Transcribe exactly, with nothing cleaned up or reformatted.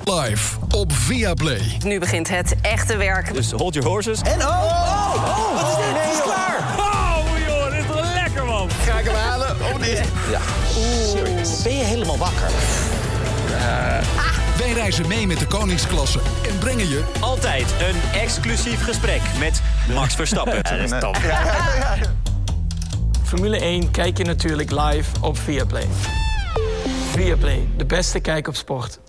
Live op Viaplay. Nu begint het echte werk. Dus hold your horses. En oh, oh, oh, wat is dit? Het is klaar. Oh, joh, dit is wel lekker, man. Ga ik hem halen? Oh, nee. Ja. Serieus. Ben je helemaal wakker? Wij reizen mee met de koningsklasse en brengen je Altijd een exclusief gesprek met Max Verstappen. Ja, dat is top. Formule één kijk je natuurlijk live op Viaplay. Viaplay, de beste kijk op sport.